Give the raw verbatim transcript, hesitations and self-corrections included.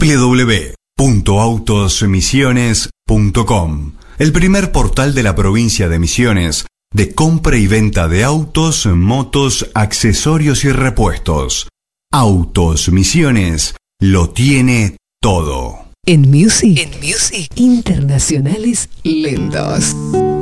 w w w punto autos misiones punto com, el primer portal de la provincia de Misiones de compra y venta de autos, motos, accesorios y repuestos. Autos Misiones lo tiene todo. En Music, en Music, internacionales lentos.